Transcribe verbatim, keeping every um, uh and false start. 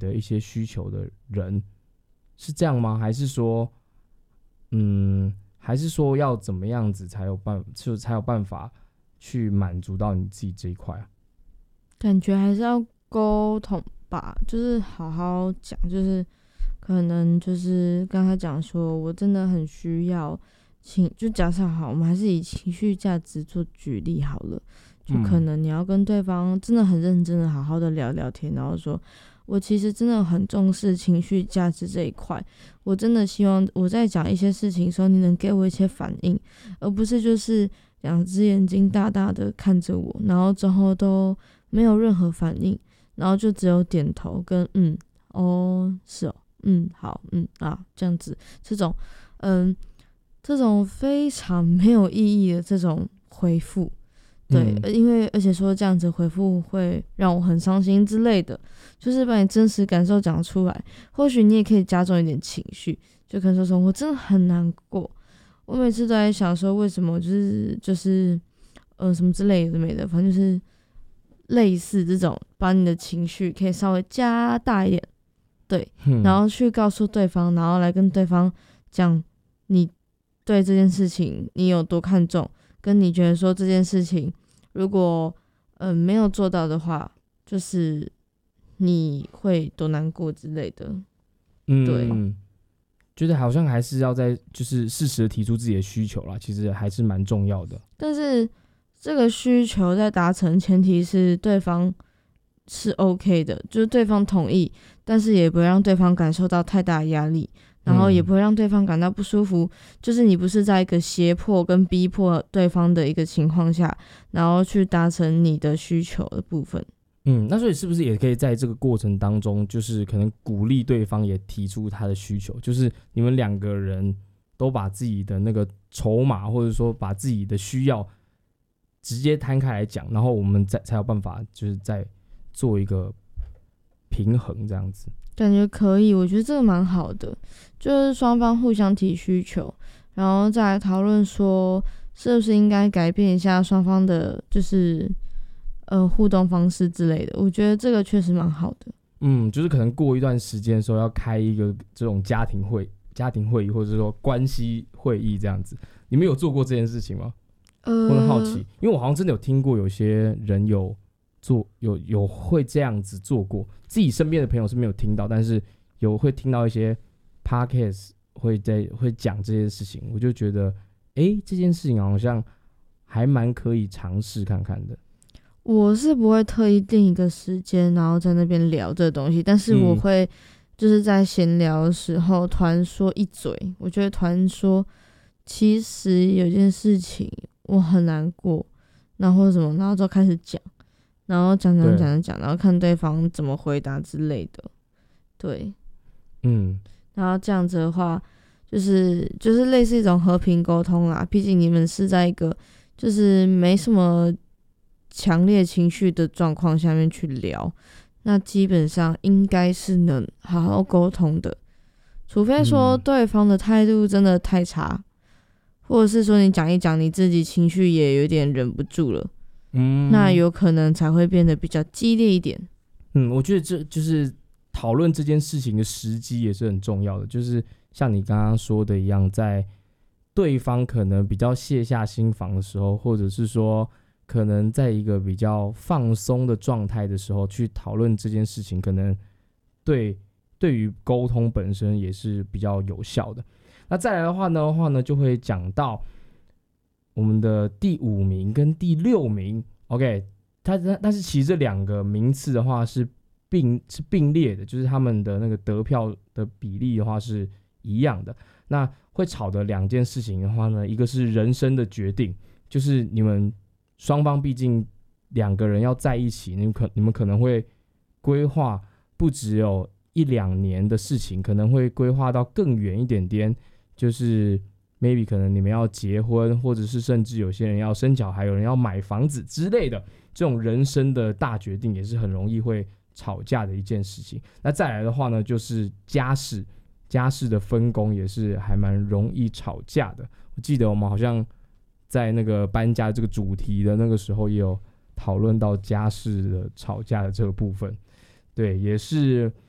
的一些需求的人，是这样吗？还是说，嗯，还是说要怎么样子才有办，就才有办法去满足到你自己这一块啊？ 感觉还是要沟通吧，就是好好讲，就是可能就是跟他讲说，我真的很需要情，就假设好，我们还是以情绪价值做举例好了，就可能你要跟对方真的很认真的好好的聊聊天，然后说，我其实真的很重视情绪价值这一块，我真的希望我在讲一些事情的时候，你能给我一些反应，而不是就是两只眼睛大大的看着我，然后之后都没有任何反应，然后就只有点头跟嗯哦是哦嗯好嗯啊这样子，这种嗯这种非常没有意义的这种回复，对、嗯，因为而且说这样子回复会让我很伤心之类的，就是把你真实感受讲出来，或许你也可以加重一点情绪，就可能说什么我真的很难过，我每次都在想说为什么就是就是呃什么之类的没的，反正就是类似这种，把你的情绪可以稍微加大一点，对，嗯、然后去告诉对方，然后来跟对方讲你对这件事情你有多看重，跟你觉得说这件事情如果嗯、呃、没有做到的话，就是你会多难过之类的。嗯，对， 觉得好像还是要在就是适时的提出自己的需求啦，其实还是蛮重要的。 但是这个需求在达成前提是对方是 OK 的，就是对方同意，但是也不会让对方感受到太大的压力，然后也不会让对方感到不舒服、嗯、就是你不是在一个胁迫跟逼迫对方的一个情况下，然后去达成你的需求的部分。 嗯，那所以是不是也可以在这个过程当中，就是可能鼓励对方也提出他的需求，就是你们两个人都把自己的那个筹码，或者说把自己的需要直接摊开来讲，然后我们再才有办法就是再做一个平衡这样子。 感觉可以，我觉得这个蛮好的，就是双方互相提需求，然后再来讨论说是不是应该改变一下双方的就是呃互动方式之类的，我觉得这个确实蛮好的。 嗯，就是可能过一段时间的时候要开一个这种家庭会家庭会议，或者说关系会议这样子。你们有做过这件事情吗？呃，我很好奇，因为我好像真的有听过有些人有做有有会这样子做过，自己身边的朋友是没有听到，但是有会听到一些 podcast 会在会讲这件事情，我就觉得，哎，这件事情好像还蛮可以尝试看看的。 我是不会特意定一个时间，然后在那边聊这个东西，但是我会就是在闲聊的时候突然说一嘴，我觉得突然说，其实有件事情我很难过，然后什么，然后就开始讲，然后讲讲讲讲，然后看对方怎么回答之类的，对，嗯，然后这样子的话，就是就是类似一种和平沟通啦，毕竟你们是在一个就是没什么强烈情绪的状况下面去聊，那基本上应该是能好好沟通的，除非说对方的态度真的太差、嗯、或者是说你讲一讲你自己情绪也有点忍不住了，嗯，那有可能才会变得比较激烈一点。 嗯，我觉得这就是讨论这件事情的时机也是很重要的，就是像你刚刚说的一样，在对方可能比较卸下心防的时候，或者是说可能在一个比较放松的状态的时候去讨论这件事情，可能对对于沟通本身也是比较有效的。那再来的话呢的话呢就会讲到我们的第五名跟第六名 OK， 它但是其实这两个名次的话是并是并列的，就是他们的那个得票的比例的话是一样的。那会吵的两件事情的话呢，一个是人生的决定，就是你们双方毕竟两个人要在一起，你们可你们可能会规划不只有一两年的事情，可能会规划到更远一点点，就是 maybe 可能你们要结婚，或者是甚至有些人要生小孩，有人要买房子之类的，这种人生的大决定也是很容易会吵架的一件事情。那再来的话呢，就是家事，家事的分工也是还蛮容易吵架的。我记得我们好像在那个搬家这个主题的那个时候也有讨论到家事的吵架的这个部分，对，也是